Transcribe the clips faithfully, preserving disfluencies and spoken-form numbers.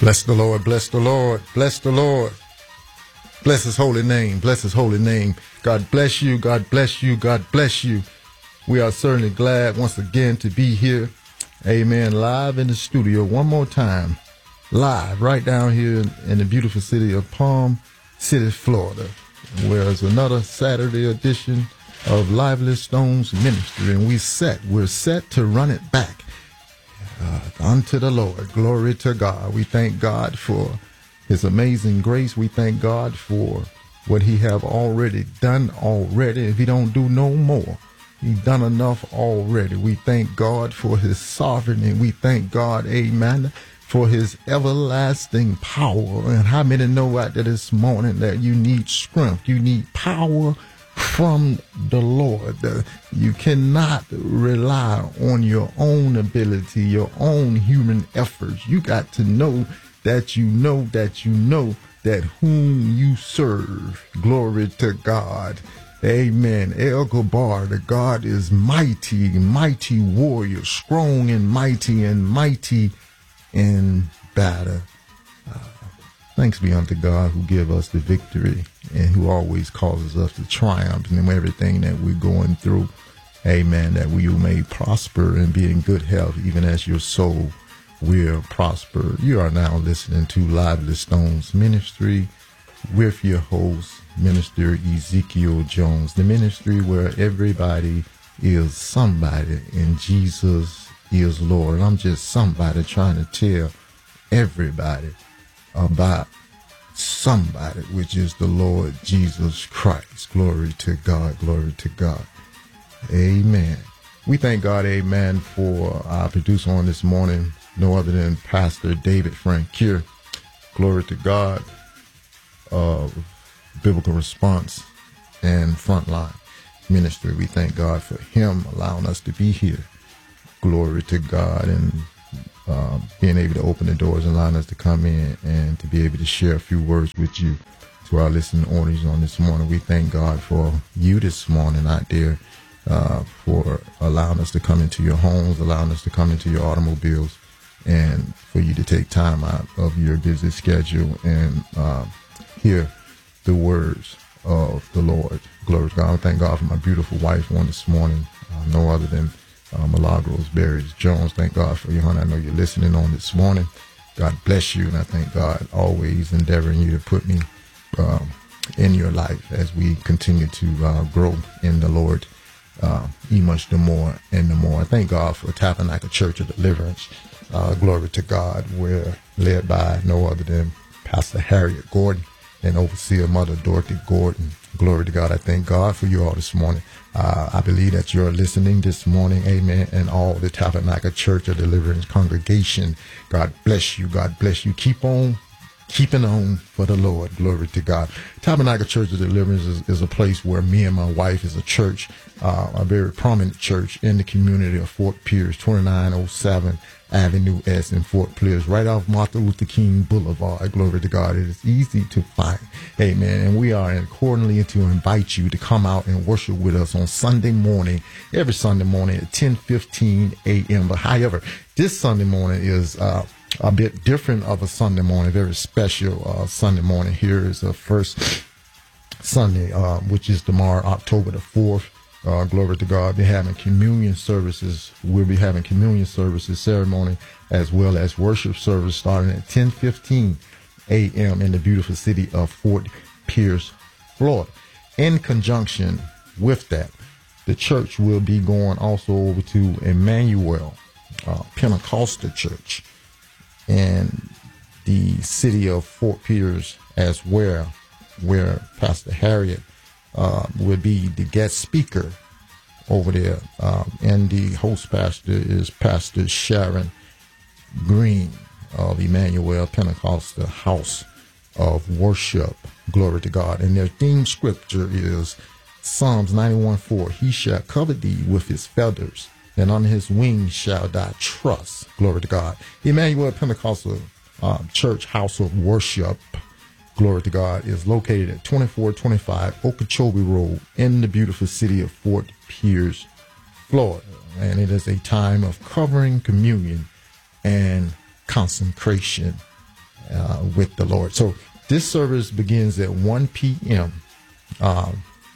Bless the Lord, bless the Lord, bless the Lord. Bless his holy name, bless his holy name. God bless you, God bless you, God bless you. We are certainly glad once again to be here. Amen. Live in the studio one more time. Live right down here in the beautiful city of Palm City, Florida. Where it's another Saturday edition of Lively Stones Ministry. And we set, we're set to run it back. Uh, unto the Lord. Glory to God. We thank God for his amazing grace. We thank God for what he have already done already. If he don't do no more, he done enough already. We thank God for his sovereignty. We thank God, amen, for his everlasting power. And how many know out there this morning that you need strength? You need power from the Lord. Uh, you cannot rely on your own ability, your own human efforts. You got to know that you know that you know that whom you serve. Glory to God. Amen. El Gabar, the God is mighty, mighty warrior, strong and mighty and mighty in battle. Uh, thanks be unto God who give us the victory and who always causes us to triumph in everything that we're going through. Amen. That we may prosper and be in good health, even as your soul will prosper. You are now listening to Lively Stones Ministry with your host, Minister Ezekiel Jones. The ministry where everybody is somebody and Jesus is Lord. I'm just somebody trying to tell everybody about somebody, which is the Lord Jesus Christ. Glory to God, glory to God. Amen. We thank God, amen, for our producer on this morning, no other than Pastor David Frankier. Glory to God of Biblical Response and Frontline Ministry. We thank God for him allowing us to be here. Glory to God, and Uh, being able to open the doors and allowing us to come in and to be able to share a few words with you, to our listening audience on this morning. We thank God for you this morning out there, uh, for allowing us to come into your homes, allowing us to come into your automobiles, and for you to take time out of your busy schedule and uh, hear the words of the Lord. Glory to God. I thank God for my beautiful wife on this morning, uh, no other than Uh, Milagros Berries Jones. Thank God for you, honey. I know you're listening on this morning. God bless you, and I thank God always endeavoring you to put me um, in your life as we continue to uh, grow in the Lord, uh, e much the more and the more. I thank God for Tabernacle Church of Deliverance. Uh, glory to God. We're led by no other than Pastor Harriet Gordon and Overseer Mother Dorothy Gordon. Glory to God. I thank God for you all this morning. Uh, I believe that you're listening this morning, amen, and all the Tabernacle Church of Deliverance congregation. God bless you. God bless you. Keep on keeping on for the Lord. Glory to God. Tabernacle Church of Deliverance is, is a place where me and my wife is a church, uh, a very prominent church in the community of Fort Pierce, twenty-nine oh seven Avenue S in Fort Pierce, right off Martin Luther King Boulevard. Glory to God. It is easy to find. Amen. And we are accordingly to invite you to come out and worship with us on Sunday morning, every Sunday morning at ten fifteen a.m. But however, this Sunday morning is uh, a bit different of a Sunday morning, very special uh, Sunday morning. Here is the first Sunday, uh, which is tomorrow, October the fourth. Uh, glory to God. We're having communion services. We'll be having communion services ceremony as well as worship service starting at ten fifteen a.m. in the beautiful city of Fort Pierce, Florida. In conjunction with that, the church will be going also over to Emmanuel uh, Pentecostal Church in the city of Fort Pierce as well, where Pastor Harriet Uh, will be the guest speaker over there. Um, and the host pastor is Pastor Sharon Green of Emmanuel Pentecostal House of Worship. Glory to God. And their theme scripture is Psalms ninety-one four. He shall cover thee with his feathers, and under his wings shall thy trust. Glory to God. Emmanuel Pentecostal uh, Church House of Worship, glory to God, is located at twenty-four twenty-five Okeechobee Road in the beautiful city of Fort Pierce, Florida. And it is a time of covering, communion, and consecration uh, with the Lord. So this service begins at one p.m. Uh,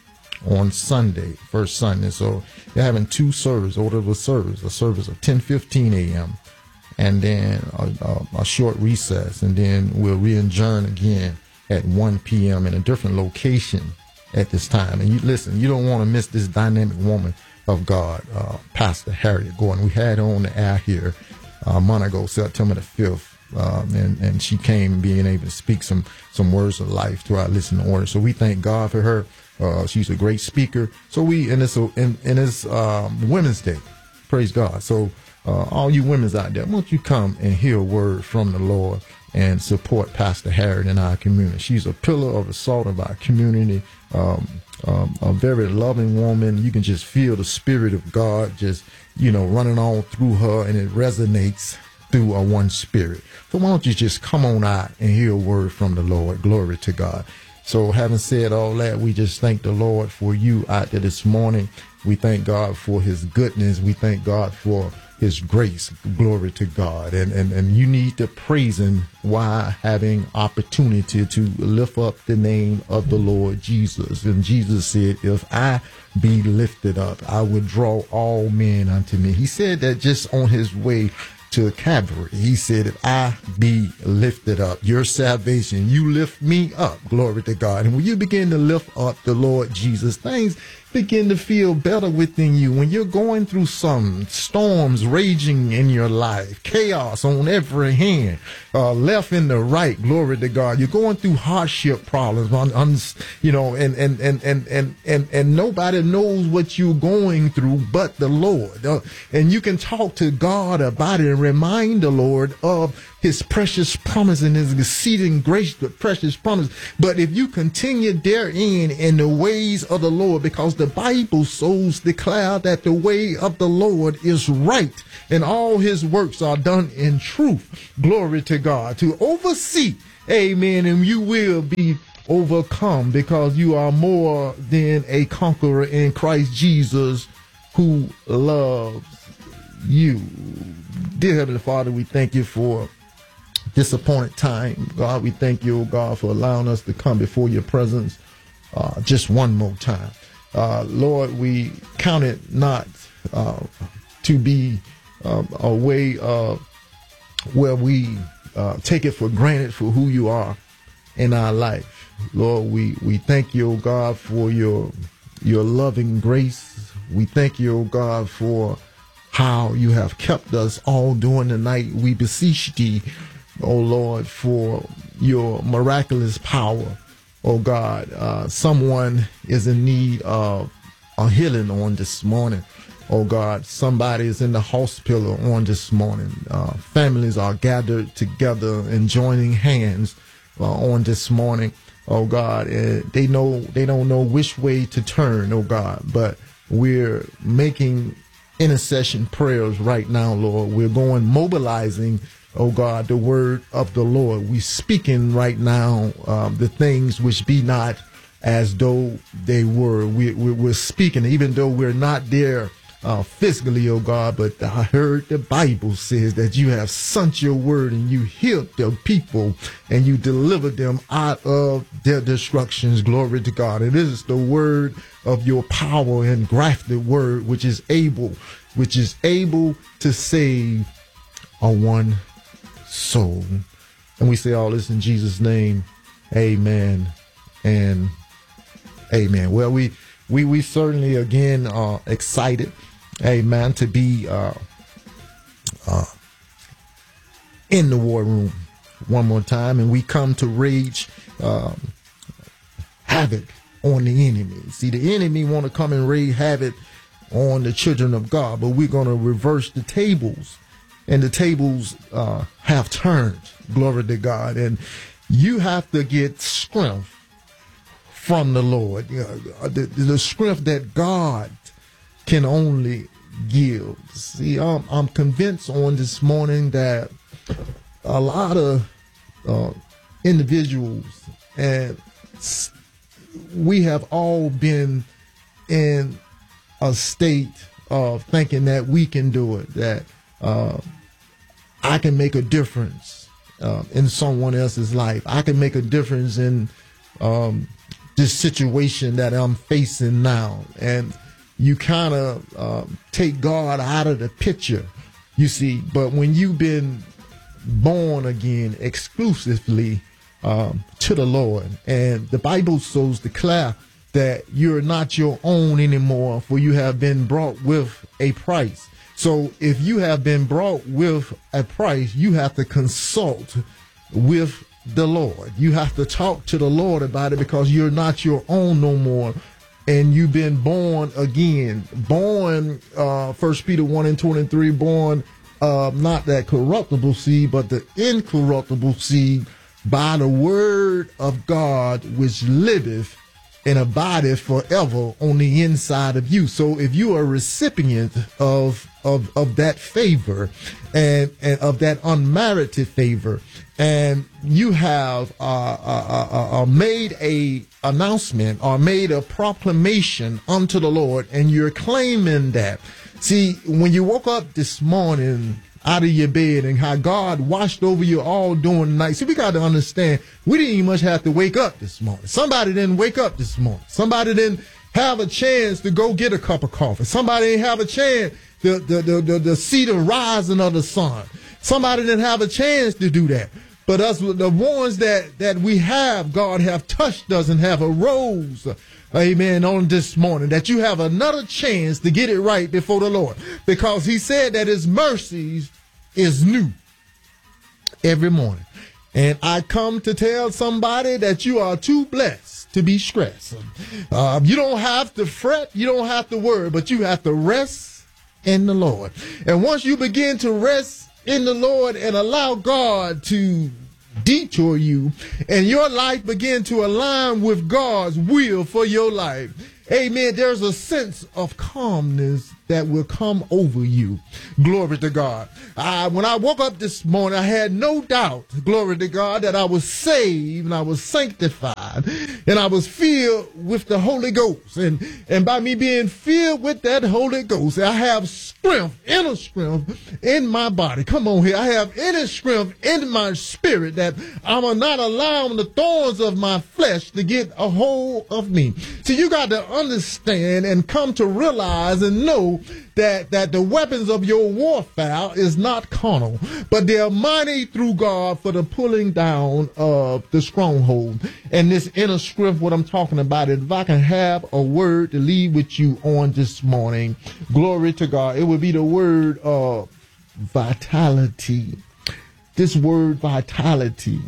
on Sunday, first Sunday. So they're having two services, order of a service, a service of ten fifteen a.m. and then a, a, a short recess, and then we'll re-adjourn again at one p.m. in a different location at this time. And you listen, you don't want to miss this dynamic woman of God, uh, Pastor Harriet Gordon. We had her on the air here uh, a month ago, September the fifth. Um, and, and she came being able to speak some, some words of life to our listening audience. So we thank God for her. Uh, she's a great speaker. So we, and it's, a, and, and it's um, Women's Day. Praise God. So uh, all you women's out there, won't you come and hear a word from the Lord and support Pastor Harriet in our community. She's a pillar of the salt of our community, um, um, a very loving woman. You can just feel the Spirit of God just, you know, running all through her, and it resonates through a one spirit. So why don't you just come on out and hear a word from the Lord. Glory to God. So having said all that, we just thank the Lord for you out there this morning. We thank God for his goodness. We thank God for his grace. Glory to God. And, and, and you need to praise him while having opportunity to lift up the name of the Lord Jesus. And Jesus said, if I be lifted up, I will draw all men unto me. He said that just on his way to Calvary. He said, if I be lifted up, your salvation, you lift me up. Glory to God. And when you begin to lift up the Lord Jesus, things begin to feel better within you. When you're going through some storms raging in your life, chaos on every hand, uh, left and the right, glory to God. You're going through hardship problems, on, on, you know, and, and, and, and, and, and, and nobody knows what you're going through but the Lord. Uh, and you can talk to God about it and remind the Lord of his precious promise and his exceeding grace, the precious promise. But if you continue therein in the ways of the Lord, because the Bible souls declare that the way of the Lord is right and all his works are done in truth. Glory to God. To oversee, amen, and you will be overcome because you are more than a conqueror in Christ Jesus who loves you. Dear Heavenly Father, we thank you for this appointed time. God, we thank you, oh God, for allowing us to come before your presence uh, just one more time. Uh, Lord, we count it not uh, to be uh, a way uh, where we uh, take it for granted for who you are in our life. Lord, we, we thank you, oh God, for your, your loving grace. We thank you, oh God, for how you have kept us all during the night. We beseech thee, oh Lord, for your miraculous power. Oh God, uh, someone is in need of a healing on this morning. Oh God, somebody is in the hospital on this morning. Uh, families are gathered together and joining hands uh, on this morning. Oh God, uh, they know they don't know which way to turn. Oh God, but we're making intercession prayers right now, Lord. We're going mobilizing, oh God, the word of the Lord. We speaking right now um, the things which be not as though they were. We, we, we're speaking, even though we're not there uh, physically, oh God, but I heard the Bible says that you have sent your word and you healed the people and you delivered them out of their destructions. Glory to God. And this is the word of your power and grafted word, which is able, which is able to save a one soul. And we say all this in Jesus' name. Amen and amen. Well, we we we certainly again are excited, amen, to be uh, uh, in the war room one more time, and we come to rage um, havoc on the enemy. See, the enemy want to come and wreak havoc on the children of God, but we're going to reverse the tables, and the tables uh, have turned. Glory to God. And you have to get strength from the Lord, you know, the, the strength that God can only give. See, I'm, I'm convinced on this morning that a lot of uh, individuals, and we have all been in a state of thinking that we can do it, that uh, I can make a difference uh, in someone else's life. I can make a difference in um, this situation that I'm facing now. And you kind of uh, take God out of the picture, you see. But when you've been born again exclusively um, to the Lord, and the Bible so declare that you're not your own anymore, for you have been brought with a price. So if you have been brought with a price, you have to consult with the Lord. You have to talk to the Lord about it, because you're not your own no more. And you've been born again, born, uh, First Peter one and twenty-three, born uh, not that corruptible seed, but the incorruptible seed, by the word of God, which liveth and abideth forever on the inside of you. So if you are a recipient of of of that favor and, and of that unmerited favor, and you have uh, uh, uh, uh, made a announcement or made a proclamation unto the Lord, and you're claiming that. See, when you woke up this morning out of your bed and how God watched over you all during the night. See, we got to understand, we didn't even much have to wake up this morning. Somebody didn't wake up this morning. Somebody didn't have a chance to go get a cup of coffee. Somebody didn't have a chance to, to, to, to, to see the rising of the sun. Somebody didn't have a chance to do that. But us, the ones that, that we have, God have touched us and have arose, amen, on this morning, that you have another chance to get it right before the Lord. Because he said that his mercies is new every morning. And I come to tell somebody that you are too blessed to be stressed. Uh, you don't have to fret. You don't have to worry, but you have to rest in the Lord. And once you begin to rest in the Lord and allow God to detour you, and your life begin to align with God's will for your life, amen, there's a sense of calmness that will come over you. Glory to God. I, when I woke up this morning, I had no doubt, glory to God, that I was saved and I was sanctified and I was filled with the Holy Ghost. And, and by me being filled with that Holy Ghost, I have strength, inner strength in my body. Come on here. I have inner strength in my spirit that I'm not allowing the thorns of my flesh to get a hold of me. So you got to understand and come to realize and know that that the weapons of your warfare is not carnal, but they are mighty through God for the pulling down of the stronghold. And this inner strength, what I'm talking about, if I can have a word to leave with you on this morning, glory to God, it would be the word of vitality. This word vitality.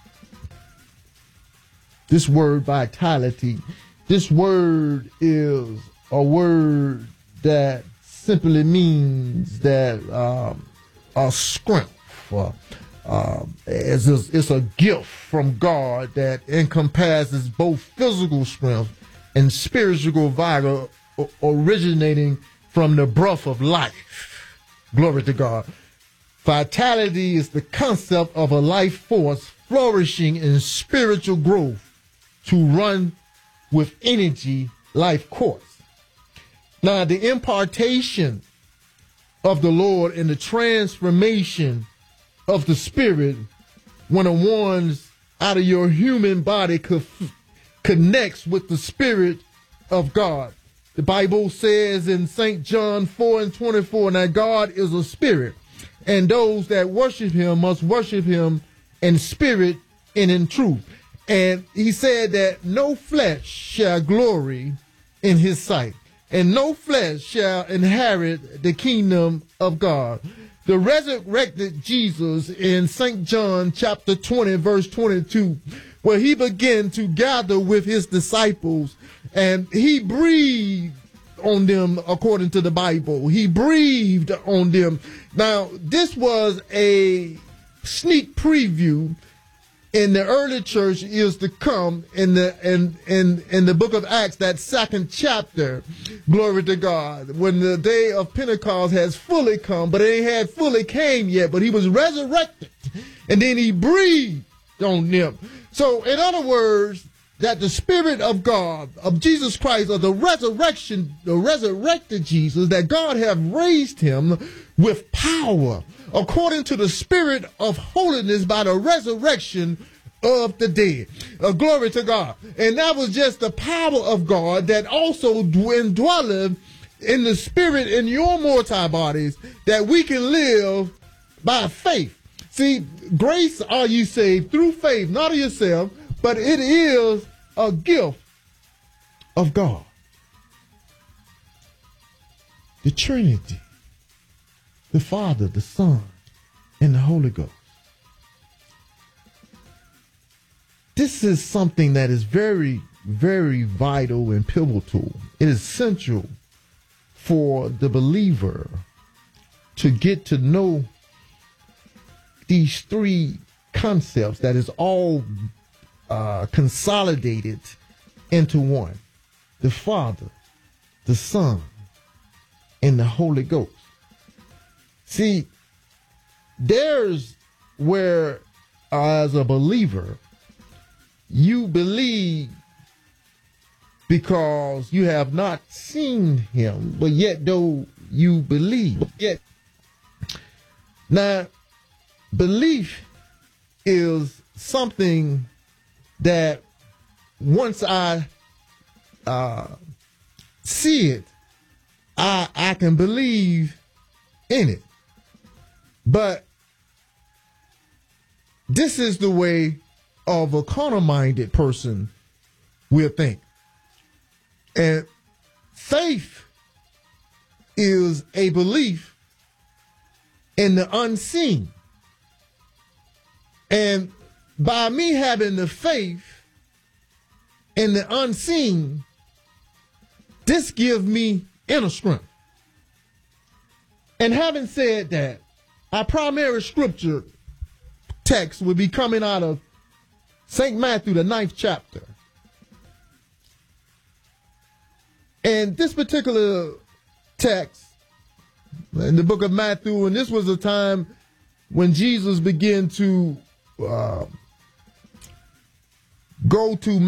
This word vitality. This word is a word that simply means that um, a strength. Uh, uh, it's, a, it's a gift from God that encompasses both physical strength and spiritual vigor, originating from the breath of life. Glory to God. Vitality is the concept of a life force flourishing in spiritual growth to run with energy life course. Now, the impartation of the Lord and the transformation of the Spirit, when a one's out of your human body co- connects with the Spirit of God. The Bible says in Saint John four and twenty-four, now God is a spirit, and those that worship him must worship him in spirit and in truth. And he said that no flesh shall glory in his sight, and no flesh shall inherit the kingdom of God. The resurrected Jesus in Saint John chapter twenty, verse twenty-two, where he began to gather with his disciples, and he breathed on them according to the Bible. He breathed on them. Now, this was a sneak preview in the early church is to come in the in in in the book of Acts, that second chapter. Glory to God. When the day of Pentecost has fully come, but it ain't had fully came yet, but he was resurrected, and then he breathed on them. So, in other words, that the Spirit of God, of Jesus Christ, of the resurrection, the resurrected Jesus, that God have raised him with power, according to the spirit of holiness by the resurrection of the dead. Uh, glory to God. And that was just the power of God that also indwelleth in the spirit in your mortal bodies, that we can live by faith. See, grace are you saved through faith, not of yourself, but it is a gift of God. The Trinity, the Father, the Son, and the Holy Ghost. This is something that is very, very vital and pivotal. It is essential for the believer to get to know these three concepts that is all uh, consolidated into one. The Father, the Son, and the Holy Ghost. See, there's where, uh, as a believer, you believe because you have not seen him, but yet though you believe. Yet, now, belief is something that once I uh, see it, I I can believe in it. But this is the way of a carnal-minded person will think. And faith is a belief in the unseen. And by me having the faith in the unseen, this gives me inner strength. And having said that, our primary scripture text will be coming out of Saint Matthew, the ninth chapter. And this particular text in the book of Matthew, and this was a time when Jesus began to uh, go to